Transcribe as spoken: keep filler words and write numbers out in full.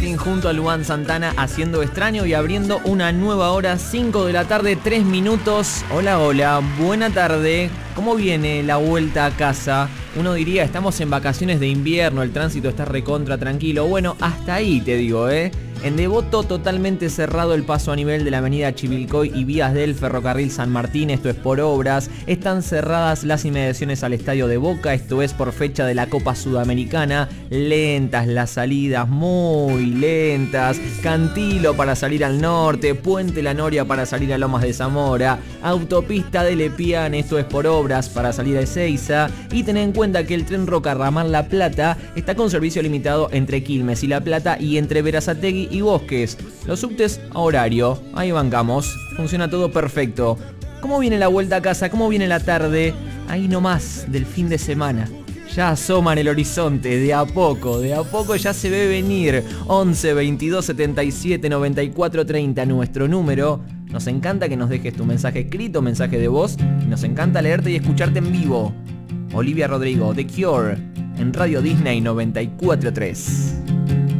Martin junto a Luan Santana haciendo Extraño y abriendo una nueva hora, cinco de la tarde, tres minutos. Hola, hola, buena tarde. ¿Cómo viene la vuelta a casa? Uno diría, estamos en vacaciones de invierno, el tránsito está recontra tranquilo. Bueno, hasta ahí te digo, ¿eh? En Devoto totalmente cerrado el paso a nivel de la avenida Chivilcoy y vías del ferrocarril San Martín, esto es por obras. Están cerradas las inmediaciones al estadio de Boca, esto es por fecha de la Copa Sudamericana. Lentas las salidas, muy lentas. Cantilo para salir al norte, Puente La Noria para salir a Lomas de Zamora, autopista de Lepiane, esto es por obras para salir a Ezeiza. Y ten en cuenta que el tren Roca Ramal La Plata está con servicio limitado entre Quilmes y La Plata y entre Berazategui y Bosques. Los subtes a horario, ahí bancamos, funciona todo perfecto. ¿Cómo viene la vuelta a casa? ¿Cómo viene la tarde? Ahí nomás del fin de semana. Ya asoma en el horizonte, de a poco, de a poco ya se ve venir. once, veintidós, setenta y siete, noventa y cuatro, treinta, nuestro número. Nos encanta que nos dejes tu mensaje escrito, mensaje de voz, y nos encanta leerte y escucharte en vivo. Olivia Rodrigo, The Cure, en Radio Disney noventa y cuatro punto tres.